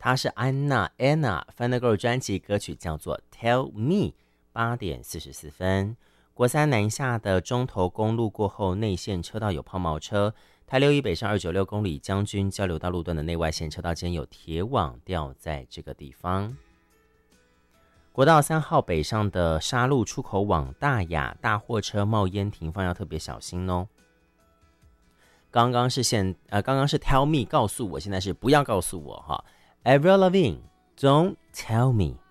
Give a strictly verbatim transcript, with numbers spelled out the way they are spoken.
她是安娜 Anna Final Girl 专辑，歌曲叫做 Tell Me。 八点四十四分，国三南下的中投公路过后，内线车道有抛锚车，台六一北上二九六公里将军交流道路段的内外线车道间有铁网吊在这个地方。国道三号北上的沙路出口往大雅，大货车冒烟停放要特别小心哦。刚刚是现呃，刚刚是 Tell Me 告诉我，现在是不要告诉我哈。Avril Lavigne Don't Tell Me。